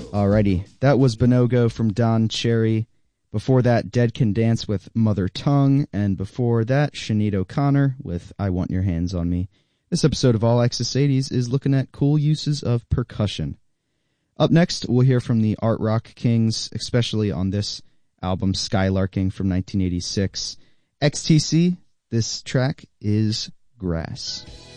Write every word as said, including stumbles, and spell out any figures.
Alrighty, that was Bonogo from Don Cherry. Before that, Dead Can Dance with Mother Tongue, and before that, Sinead O'Connor with I Want Your Hands on Me. This episode of All Access eighties is looking at cool uses of percussion. Up next, we'll hear from the Art Rock Kings, especially on this album, Skylarking from nineteen eighty-six. X T C, this track is Grass.